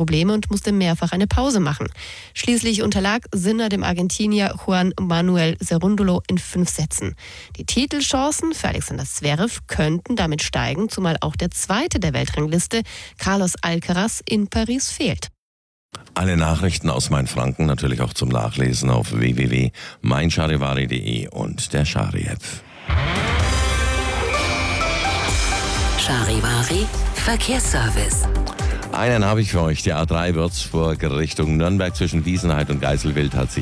Probleme und musste mehrfach eine Pause machen. Schließlich unterlag Sinner dem Argentinier Juan Manuel Cerúndolo in 5 Sätzen. Die Titelchancen für Alexander Zverev könnten damit steigen, zumal auch der Zweite der Weltrangliste, Carlos Alcaraz, in Paris fehlt. Alle Nachrichten aus Mainfranken natürlich auch zum Nachlesen auf www.meincharivari.de und der Chari-App. Charivari Verkehrsservice. Einen habe ich für euch. Die A3 Würzburg Richtung Nürnberg zwischen Wiesenheid und Geiselwild hat sich